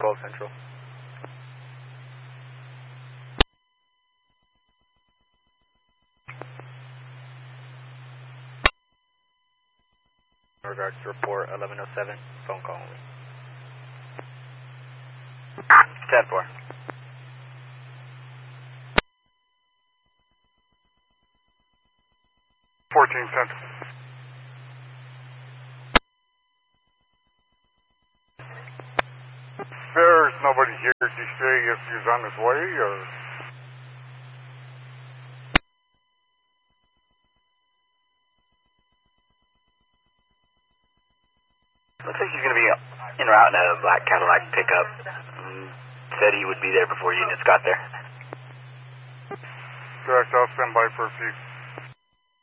12 Central. In regards to report 1107, phone call only. 10-4. 14 Central. There's nobody here. Did you say if he's on his way, or? Looks like he's going to be en route in a black Cadillac pickup. Said he would be there before units got there. Correct, I'll stand by for a few.